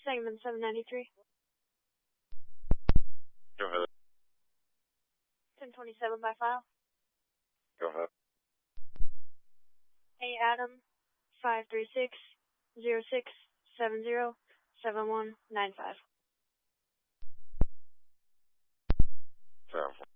Segment 793. Go ahead. 1027 by file. Go ahead. A Adam 536-0670-7195. So.